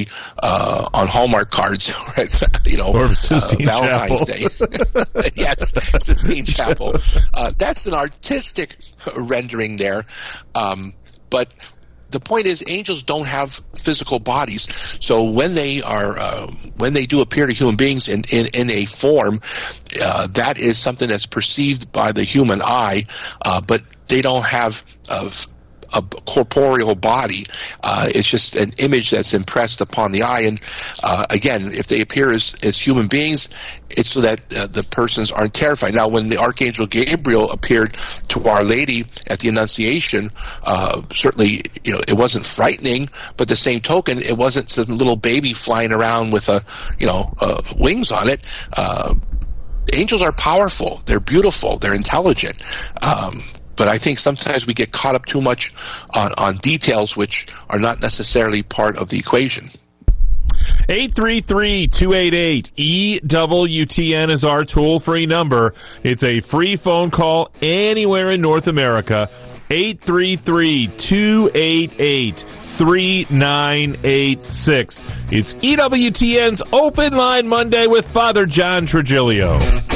on Hallmark cards, or Valentine's Day. Yes, Sistine Chapel. That's an artistic rendering there, but the point is, angels don't have physical bodies. So when they do appear to human beings in a form, that is something that's perceived by the human eye, but they don't have a corporeal body. It's just an image that's impressed upon the eye. And again, if they appear as human beings, it's so that the persons aren't terrified. Now, when the Archangel Gabriel appeared to Our Lady at the Annunciation, certainly, it wasn't frightening, but the same token, it wasn't some little baby flying around with wings on it. Angels are powerful. They're beautiful. They're intelligent. But I think sometimes we get caught up too much on details which are not necessarily part of the equation. 833-288-EWTN is our toll-free number. It's a free phone call anywhere in North America. 833-288-3986. It's EWTN's Open Line Monday with Father John Trigilio.